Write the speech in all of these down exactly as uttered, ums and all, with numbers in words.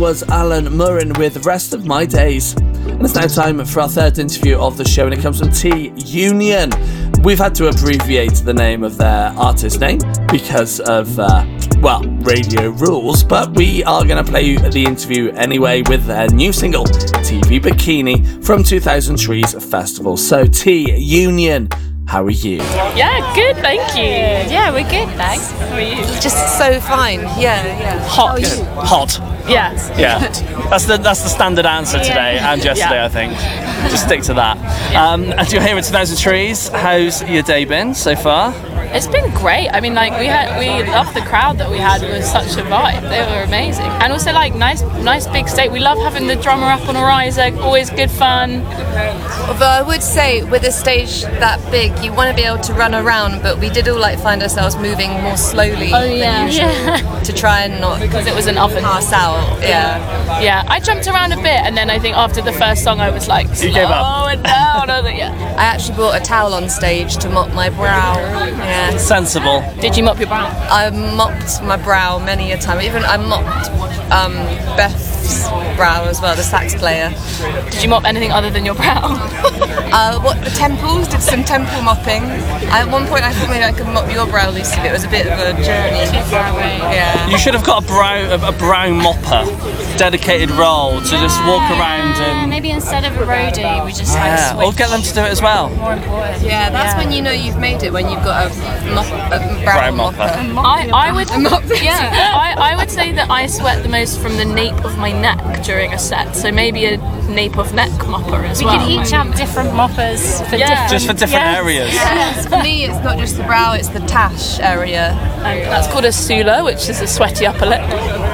Was Alan Murrin with Rest of My Days. And it's now time for our third interview of the show, and it comes from T-Union. We've had to abbreviate the name of their artist name because of, uh, well, radio rules, but we are going to play you the interview anyway with their new single, T V Bikini, from two thousand three's festival. So, T-Union, how are you? Yeah, good, thank you. Yeah, we're good, thanks. How are you? Just so fine. Yeah, yeah. Hot. Hot. Yeah. Yeah. That's the that's the standard answer today and yesterday, Yeah. I think. Just stick to that. Um, and you're here at two thousand Trees. How's your day been so far? It's been great. I mean, like we had, we loved the crowd that we had. It was such a vibe. They were amazing, and also like nice, nice big stage. We love having the drummer up on a riser. Always good fun. Although I would say, with a stage that big, you want to be able to run around, but we did all like find ourselves moving more slowly Oh, yeah. than usual Yeah. to try and not Because it was an oven. pass out. Yeah. Yeah, I jumped around a bit, and then I think after the first song, I was like, You gave up? slow it down. I was like, yeah. I actually brought a towel on stage to mop my brow. Yeah. Sensible. Did you mop your brow? I mopped my brow many a time. Even I mopped um, Beth's brow as well, the sax player. Did you mop anything other than your brow? Uh, what the temples? Did some temple mopping. I, at one point, I thought maybe I could mop your brow, Lucy, but it was a bit of a journey. Too far away. Yeah. You should have got a brow a, a brown mopper, dedicated role to just walk around Uh, and maybe instead of a roadie, we just yeah, like or get them to do it as well. more important. Yeah, that's when you know you've made it, when you've got a, mop, a brow Brown mopper. mopper. I, I would yeah I, I would say that I sweat the most from the nape of my neck during a set, so maybe a nape of neck mopper as We well. could each have different moppers for Yeah. different. Just for different yes. areas. Yes, for me, it's not just the brow, it's the tash area. And that's called a sula, which is a sweaty upper lip.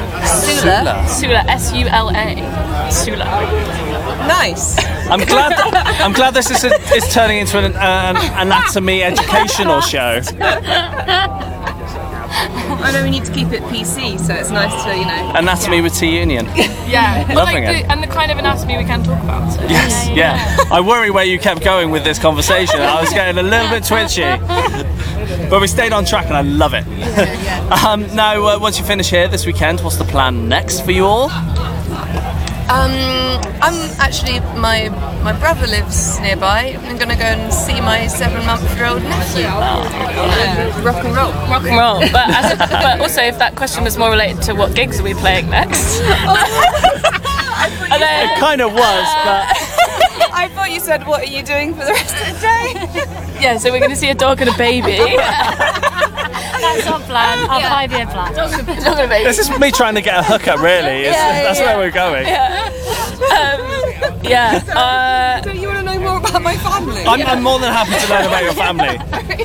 Sula. Sula, S U L A. Sula. Nice. I'm glad. That, I'm glad this is, is turning into an, uh, an anatomy educational show. I know we need to keep it P C, so it's nice to, you know. Anatomy with T-Union. Yeah, but Loving like it. the, and the kind of anatomy we can talk about. So. Yes, yeah. I worry where you kept going with this conversation. I was getting a little bit twitchy. But we stayed on track and I love it. um, now, uh, once you finish here this weekend, what's the plan next for you all? Um, I'm actually, my my brother lives nearby. I'm going to go and see my seven-month-old nephew. Yeah, rock and roll. Rock and roll. But, as a, but also, if that question was more related to what gigs are we playing next? And then, It kind of was, but I thought you said, what are you doing for the rest of the day? yeah, so we're going to see a dog and a baby. That's our plan, our five-year plan. Dog and a, dog and a baby. this is me trying to get a hookup, really. It's, Yeah, that's yeah. where we're going. Um, yeah. Uh, So you want to know more about my family? I'm, I'm more than happy to learn about your family.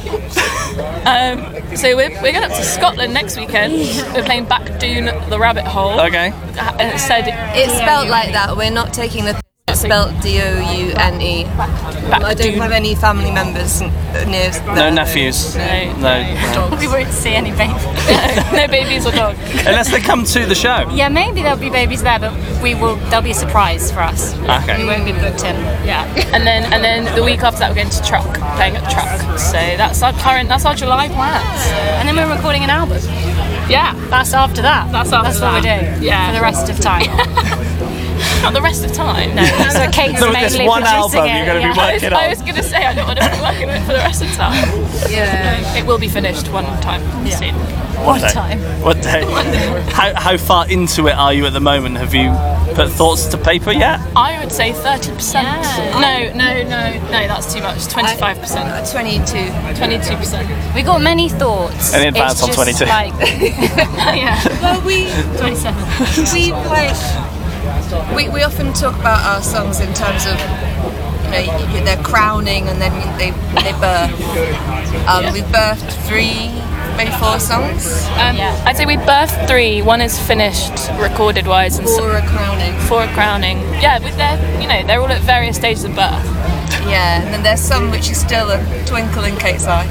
um, so we're, we're going up to Scotland next weekend. We're playing Back Doon the Rabbit Hole. Okay. And it said It's spelled like that. We're not taking the. It's spelled D O U N E. I don't have any family members n- near. No there. nephews. No. No. We won't see any babies. no babies or dogs. Unless they come to the show. Yeah, maybe there'll be babies there, but we will. There'll be a surprise for us. Okay. We won't be booked in. Yeah, and then and then the week after that we're going to Truck, playing at Truck. So that's our current, that's our July plans. And then we're recording an album. Yeah, That's after that. That's after That's what that. we're doing. Yeah. For the rest of time. not the rest of time. No. So Kate's So with this mainly one producing album it. you're going to be yeah. I was, working I on. was going to say I don't want to be working on it for the rest of the time. Yeah. It will be finished one time soon. What One day? time. What day? How, how far into it are you at the moment? Have you put thoughts to paper yet? I would say thirty percent. Yeah. No, no, no, no, that's too much. twenty-five percent. Uh, Twenty-two. twenty-two percent. We got many thoughts. And in advance It's on just twenty-two. Like, Yeah. Well, we twenty-seven. we like we we often talk about our songs in terms of, you know, they're crowning and then they they birth. Um, We've birthed three, maybe four songs. Um, Yeah. I'd say we birthed three. One is finished, recorded wise, and so, Four are crowning. four are crowning. Yeah, with their, you know, they're all at various stages of birth. Yeah, and then there's some which is still a twinkle in Kate's eye.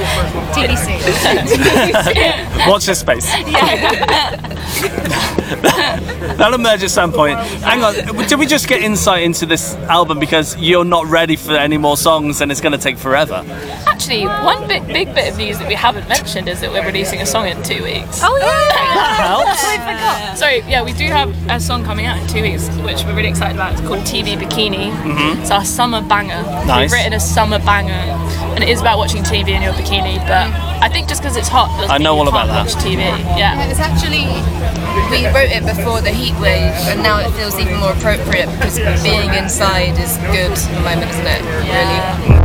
T V soon. Watch this space. That'll emerge at some point. Hang on, did we just get insight into this album because you're not ready for any more songs and it's going to take forever? Actually, one big big bit of news that we haven't mentioned is that we're releasing a song in two weeks. Oh yeah. That helps. Sorry, yeah, we do have a song coming out in two weeks, which we're really excited about. It's called T V Bikini. Mm-hmm. It's our summer banger. Nice. We've written a summer banger, and it is about watching T V in your bikini. But I think just because it's hot, doesn't I know mean all you about can't that. watch T V. Yeah, Yeah. it's actually, we wrote it before the heat wave, and now it feels even more appropriate because being inside is good at the moment, isn't it? Really.